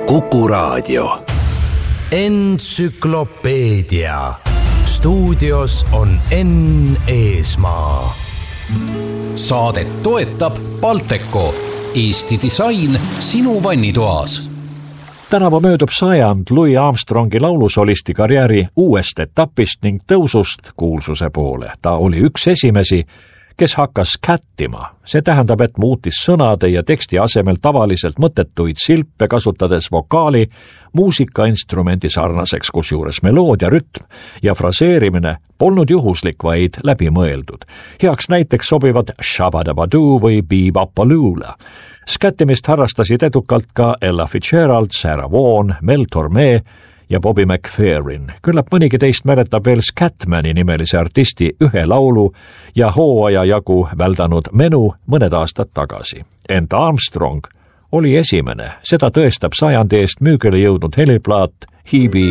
Kuku Raadio. Entsüklopeedia. Stuudios on Enn Eesmaa. Saadet toetab Balteco, Eesti disain sinu vannitoas. Tänavu möödub 100 Louis Armstrongi laulusolisti karjääri uuest etapist ning tõusust kuulsuse poole. Ta oli üks esimesi, kes hakkas kättima. See tähendab, et muutis sõnade ja teksti asemel tavaliselt mõttetuid silpe, kasutades vokaali muusikainstrumendi sarnaseks, kusjuures meloodia, rütm ja fraseerimine polnud juhuslik, vaid läbimõeldud. Heaks näiteks sobivad Shabadabadoo või Bebopaloola. Skättimist harrastasid edukalt ka Ella Fitzgerald, Sarah Vaughan, Mel Torme ja Bobby McFerrin. Küllap mõnigi teist mäletab veel Scatmani nimelise artisti ühe laulu ja hooaja jagu väldanud menu mõned aastad tagasi. Ent Armstrong oli esimene, seda tõestab 100 eest müügile jõudnud heliplaat Hebe